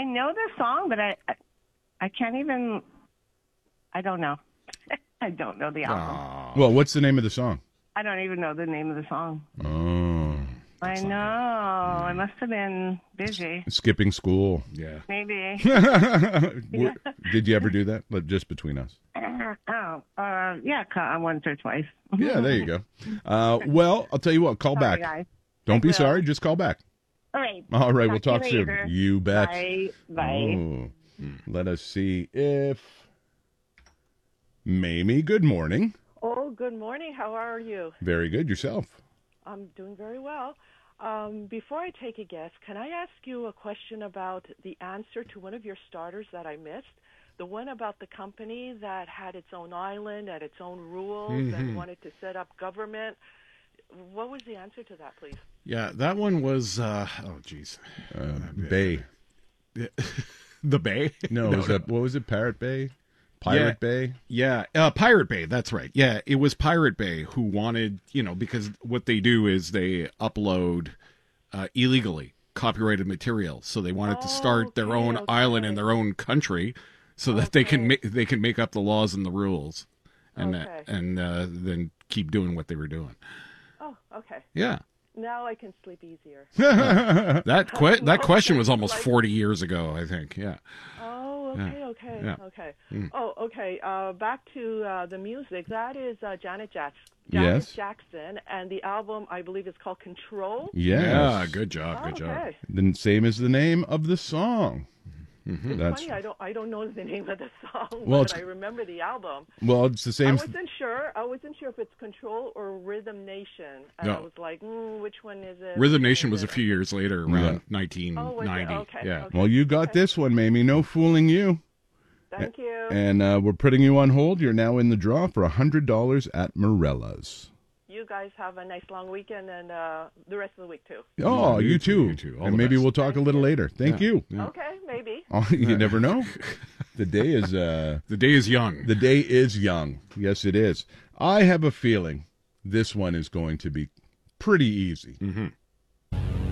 know the song, but I can't even. I don't know. I don't know the album. Well, what's the name of the song? I don't even know the name of the song. Oh. I know. I must have been busy. Skipping school. Yeah. Maybe. Did you ever do that? Just between us. Yeah, once or twice. Yeah, there you go. Well, I'll tell you what. Call back. Guys. Don't be sorry. Just call back. All right. All right. We'll talk you soon. later. You bet. Bye. Oh. Let us see if Mamie. Good morning. Oh, good morning. How are you? Very good. Yourself? I'm doing very well. Before I take a guess, can I ask you a question about the answer to one of your starters that I missed? The one about the company that had its own island and its own rules and wanted to set up government. What was the answer to that, please? Yeah, that one was, Bay. The Bay? No, what was it? Parrot Bay? Pirate Bay? Yeah, Pirate Bay, that's right. Yeah, it was Pirate Bay who wanted, because what they do is they upload illegally copyrighted material. So they wanted to start their own island in their own country so that they can make up the laws and the rules and then keep doing what they were doing. Oh, okay. Yeah. Now I can sleep easier. That question was almost 40 years ago, I think. Yeah. Oh, okay. Yeah. Okay. Oh, okay. Back to the music. That is Janet Jackson, and the album, I believe, is called Control. Yes. Yeah, good job. The same as the name of the song. It's funny, I don't know the name of the song, well, but I remember the album. Well, it's the same. I wasn't sure if it's Control or Rhythm Nation. And I was like, which one is it? Rhythm Nation was a few years later, around 1990. Okay. Well, you got this one, Mamie. No fooling you. Thank you. And we're putting you on hold. You're now in the draw for $100 at Morella's. You guys have a nice long weekend and the rest of the week, too. Oh, you too. And maybe we'll talk a little later. Thank you. Yeah. Okay, maybe. Oh, you never know. The day is... the day is young. The day is young. Yes, it is. I have a feeling this one is going to be pretty easy.